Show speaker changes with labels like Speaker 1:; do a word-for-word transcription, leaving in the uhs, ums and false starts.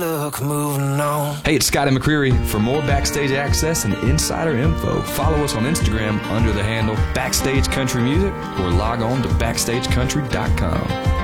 Speaker 1: look, moving on.
Speaker 2: Hey, it's Scotty McCreery. For more backstage access and insider info, follow us on Instagram under the handle Backstage Country Music or log on to backstage country dot com.